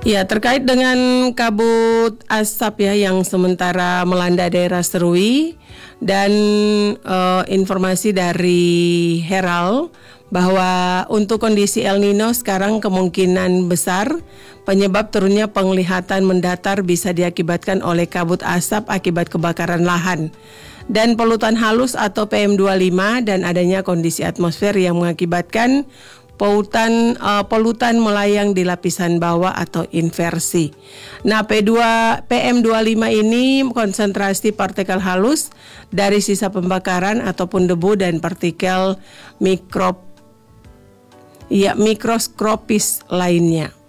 Ya, terkait dengan kabut asap ya yang sementara melanda daerah Serui dan informasi dari Herald bahwa untuk kondisi El Nino sekarang kemungkinan besar penyebab turunnya penglihatan mendatar bisa diakibatkan oleh kabut asap akibat kebakaran lahan dan polutan halus atau PM25 dan adanya kondisi atmosfer yang mengakibatkan polutan melayang di lapisan bawah atau inversi. Nah, PM25 ini konsentrasi partikel halus dari sisa pembakaran ataupun debu dan partikel mikroskopis lainnya.